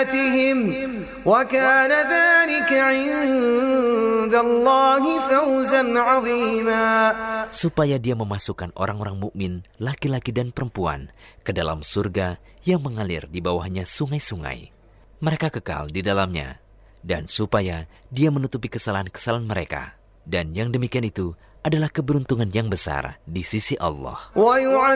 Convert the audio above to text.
حياتهم وكان ذلك عند الله فوزا عظيما. Supaya dia memasukkan orang-orang mukmin, laki-laki dan perempuan, ke dalam surga yang mengalir di bawahnya sungai-sungai. Mereka kekal di dalamnya, dan supaya dia menutupi kesalahan-kesalahan mereka. Dan yang demikian itu adalah keberuntungan yang besar di sisi Allah.